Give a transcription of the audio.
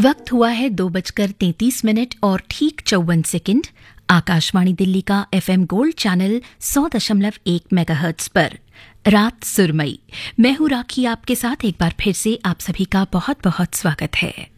वक्त हुआ है 2:33 और ठीक 54 आकाशवाणी दिल्ली का FM गोल्ड चैनल 100.1 मेगाहर्ट्ज पर रात सुरमई। मैं हूं राखी, आपके साथ एक बार फिर से आप सभी का बहुत बहुत स्वागत है।